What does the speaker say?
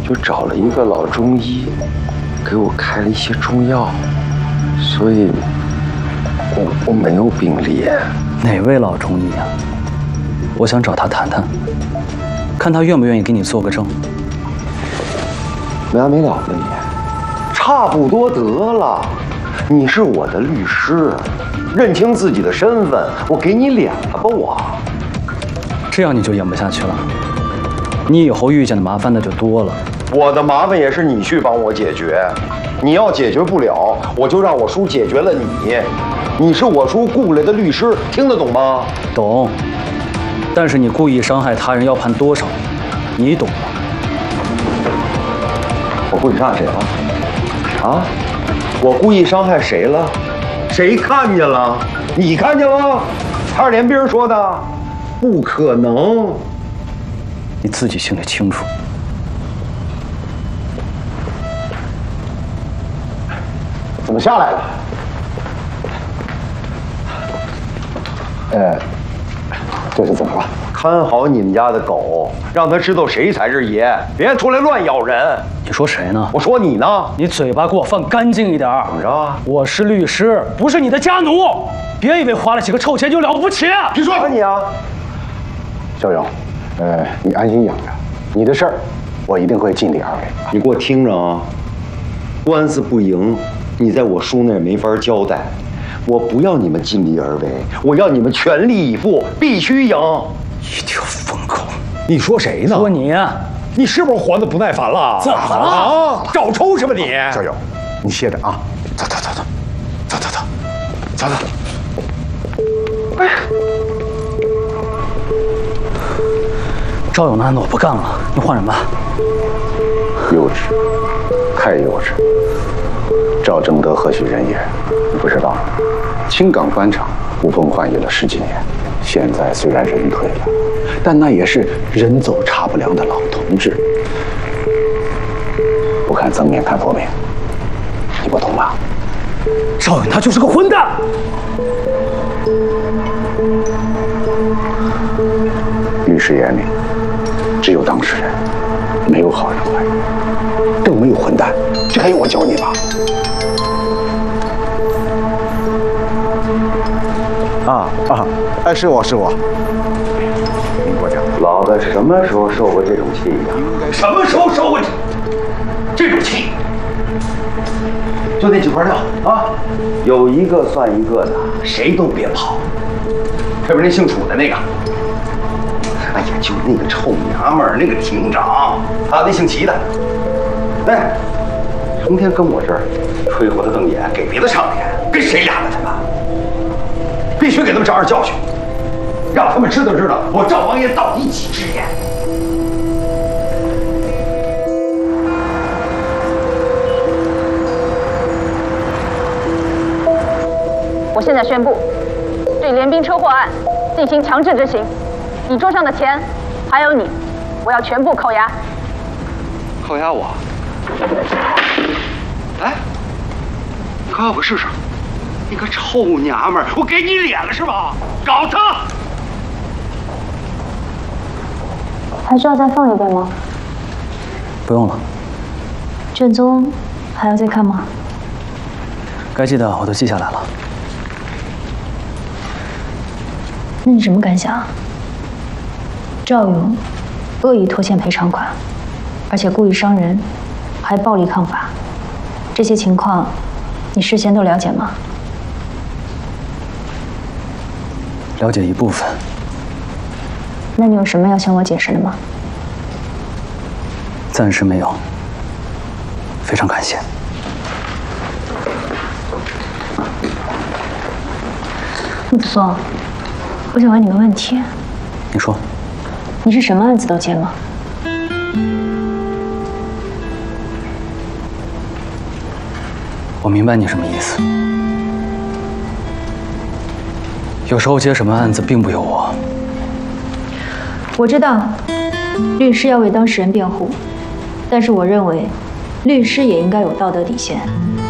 就找了一个老中医，给我开了一些中药，所以我没有病历。 哪位老中医啊？我想找他谈谈，看他愿不愿意给你做个证。 没完没了的你，差不多得了。你是我的律师，认清自己的身份，我给你脸了吧我。 这样你就演不下去了，你以后遇见的麻烦那就多了。 我的麻烦也是你去帮我解决，你要解决不了，我就让我叔解决了你。你是我叔雇来的律师，听得懂吗？ 懂。但是你故意伤害他人要判多少，你懂吗？ 我故意伤害谁了？啊？我故意伤害谁了？谁看见了？你看见了？还是连兵说的？不可能！ 你自己心里清楚。 怎么下来了？这是怎么了？看好你们家的狗，让它知道谁才是爷，别出来乱咬人。 你说谁呢？ 我说你呢。 你嘴巴给我放干净一点。 怎么着？ 我是律师，不是你的家奴。别以为花了几个臭钱就了不起。 你说你啊， 小勇，你安心养着，你的事儿我一定会尽力而为。 你给我听着啊，官司不赢，你在我叔那儿没法交代。我不要你们尽力而为，我要你们全力以赴，必须赢。 一条疯狗！ 你说谁呢？ 说你呀！ 你是不是活得不耐烦了？ 怎么了？ 啊！找抽是吧你？ 小勇，你歇着啊！走。 哎，赵勇的案子我不干了，你换人吧。 幼稚，太幼稚。赵正德何许人也？你不知道，青岗官场呼风唤雨了10几年，现在虽然人退了，但那也是人走茶不凉的老同志。不看僧面看佛面，你不懂吗？ 赵勇他就是个混蛋。 律师眼里只有当事人，没有好人坏人，更没有混蛋。这还用我教你吗？是我。民国讲， 老子什么时候受过这种气呀？什么时候受过这种气？就那几块料啊，有一个算一个的，谁都别跑。特别那姓楚的那个，哎呀，就那个臭娘们儿，那个庭长，还有那姓齐的，哎，成天跟我这儿吹火的瞪眼，给别的上脸，跟谁俩的他妈？必须给他们长点教训，让他们知道我赵王爷到底几只眼。 我现在宣布，对联兵车祸案进行强制执行。你桌上的钱，还有你，我要全部扣押。 扣押我？哎，扣押我试试。你个臭娘们儿，我给你脸了是吧？找他！ 还需要再放一遍吗？ 不用了。 卷宗还要再看吗？ 该记的我都记下来了。 那你什么感想？赵勇恶意拖欠赔偿款，而且故意伤人，还暴力抗法，这些情况你事先都了解吗？ 了解一部分。 那你有什么要向我解释的吗？ 暂时没有。非常感谢。 穆子松，我想问你个问题。 你说。 你是什么案子都接吗？ 我明白你什么意思。有时候接什么案子并不由我。 我知道，律师要为当事人辩护，但是我认为，律师也应该有道德底线。